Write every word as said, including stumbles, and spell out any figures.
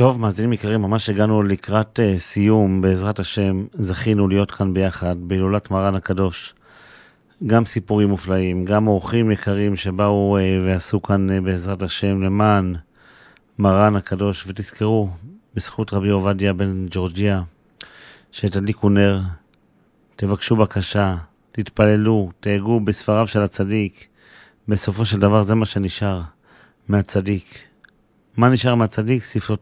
טוב, מאזינים יקרים, ממש הגענו לקראת uh, סיום, בעזרת השם, זכינו להיות כאן ביחד, בהילולת מרן הקדוש. גם סיפורים מופלאים, גם אורחים יקרים שבאו uh, ועשו כאן uh, בעזרת השם למען מרן הקדוש, ותזכרו, בזכות רבי עובדיה בן ג'ורג'יה, שתדליקו נר, תבקשו בקשה, תתפללו, תהגו בספריו של הצדיק, בסופו של דבר זה מה שנשאר מהצדיק. מה נשאר מהצדיק?